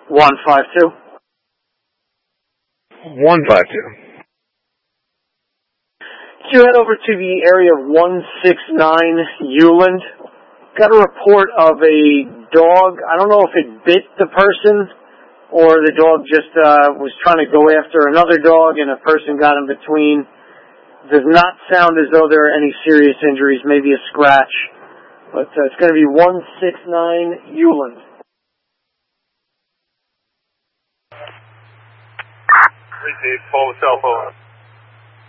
152. 152. You head over to the area of 169 Euland. Got a report of a dog. I don't know if it bit the person or the dog just was trying to go after another dog and a person got in between. Does not sound as though there are any serious injuries, maybe a scratch. But it's going to be 169 Euland. Receive, pull the cell phone.